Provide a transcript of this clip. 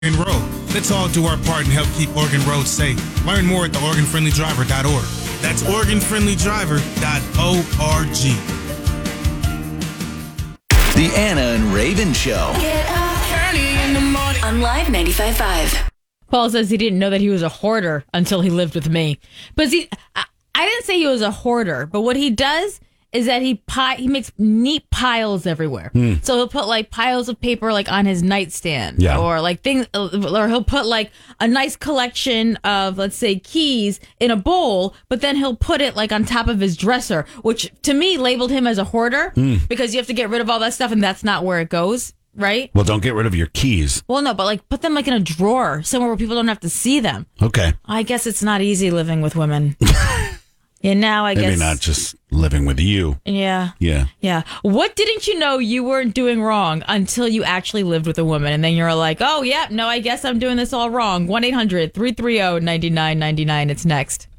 Oregon Road. Let's all do our part and help keep Oregon roads safe. Learn more at theOregonFriendlyDriver.org. That's OregonFriendlyDriver.org. The Anna and Raven Show. Get up early in the morning on Live 95.5. Paul says he didn't know that he was a hoarder until he lived with me. But see, I didn't say he was a hoarder, but what he does is that he makes neat piles everywhere. So he'll put like piles of paper like on his nightstand, or like things, or he'll put like a nice collection of, let's say, keys in a bowl, but then he'll put it like on top of his dresser, which to me labeled him as a hoarder because you have to get rid of all that stuff, and that's not where it goes. Right? Well, don't get rid of your keys. Well, no, but like put them like in a drawer somewhere where people don't have to see them. Okay. I guess it's not easy living with women. And now I guess maybe not just living with you. Yeah. Yeah. Yeah. What didn't you know you weren't doing wrong until you actually lived with a woman? And then you're like, oh, yeah, no, I guess I'm doing this all wrong. 1-800-330-9999. It's next.